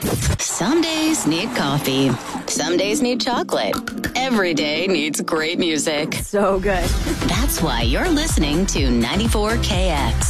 Some days need coffee. Some days need chocolate. Every day needs great music. So good. That's why you're listening to 94KX.